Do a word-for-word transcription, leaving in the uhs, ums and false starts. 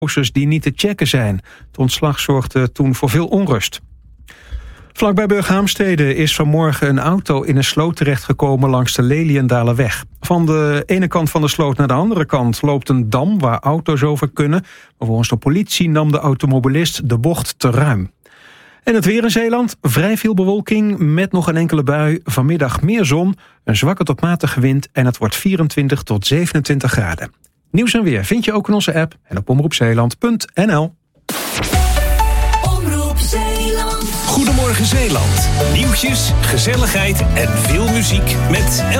die niet te checken zijn. Het ontslag zorgde toen voor veel onrust. Vlakbij Burghaamstede is vanmorgen een auto in een sloot terechtgekomen langs de Leliendalerweg. Van de ene kant van de sloot naar de andere kant loopt een dam waar auto's over kunnen. Maar volgens de politie nam de automobilist de bocht te ruim. En het weer in Zeeland, vrij veel bewolking met nog een enkele bui. Vanmiddag meer zon, een zwakke tot matige wind en het wordt vierentwintig tot zevenentwintig graden. Nieuws en weer vind je ook in onze app en op omroep zeeland punt n l. Omroep Zeeland. Goedemorgen Zeeland. Nieuwtjes, gezelligheid en veel muziek met